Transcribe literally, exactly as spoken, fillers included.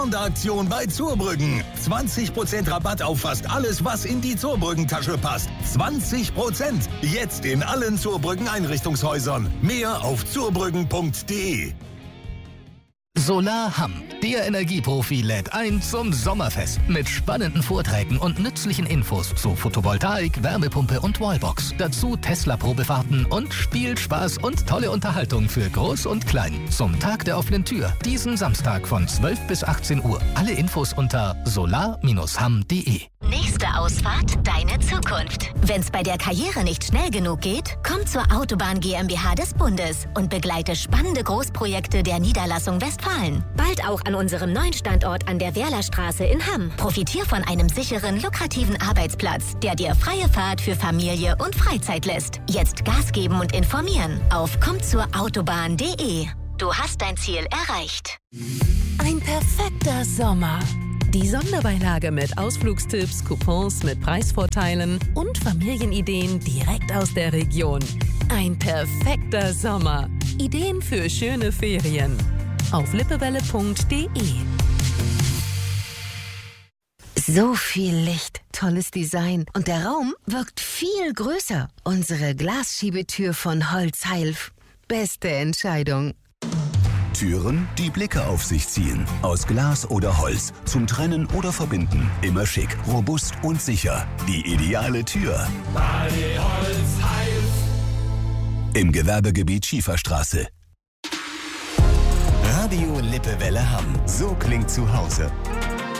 Sonderaktion bei Zurbrüggen. zwanzig Prozent Rabatt auf fast alles, was in die Zurbrüggen-Tasche passt. zwanzig Prozent. Jetzt in allen Zurbrüggen-Einrichtungshäusern. Mehr auf zurbrüggen punkt de. Solar Hamm, der Energieprofi, lädt ein zum Sommerfest mit spannenden Vorträgen und nützlichen Infos zu Photovoltaik, Wärmepumpe und Wallbox. Dazu Tesla-Probefahrten und Spielspaß und tolle Unterhaltung für Groß und Klein. Zum Tag der offenen Tür, diesen Samstag von zwölf bis achtzehn Uhr. Alle Infos unter solar Bindestrich hamm punkt de. Nächste Ausfahrt, deine Zukunft. Wenn's bei der Karriere nicht schnell genug geht, komm zur Autobahn GmbH des Bundes und begleite spannende Großprojekte der Niederlassung Westfalen. Bald auch an unserem neuen Standort an der Wehrlerstraße in Hamm. Profitier von einem sicheren, lukrativen Arbeitsplatz, der dir freie Fahrt für Familie und Freizeit lässt. Jetzt Gas geben und informieren auf komm zur autobahn punkt de. Du hast dein Ziel erreicht. Ein perfekter Sommer. Die Sonderbeilage mit Ausflugstipps, Coupons mit Preisvorteilen und Familienideen direkt aus der Region. Ein perfekter Sommer. Ideen für schöne Ferien. Auf lippewelle punkt de. So viel Licht, tolles Design und der Raum wirkt viel größer. Unsere Glasschiebetür von Holzheilf. Beste Entscheidung. Türen, die Blicke auf sich ziehen. Aus Glas oder Holz. Zum Trennen oder Verbinden. Immer schick, robust und sicher. Die ideale Tür. Bali Holzheilf. Im Gewerbegebiet Schieferstraße. Radio Lippewelle Hamm. So klingt zu Hause.